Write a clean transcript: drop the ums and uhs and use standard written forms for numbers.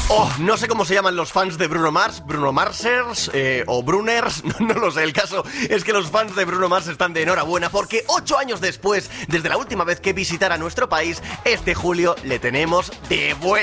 Oh, no sé cómo se llaman los fans de Bruno Mars, Bruno Marsers o Bruners, no lo sé. El caso es que los fans de Bruno Mars están de enhorabuena porque 8 años después, desde la última vez que visitara nuestro país, este julio le tenemos de vuelta.